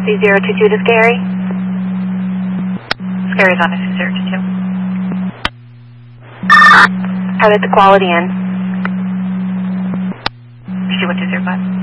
SC022 to Scary. Scary's on SC022. How did the quality in? 21205.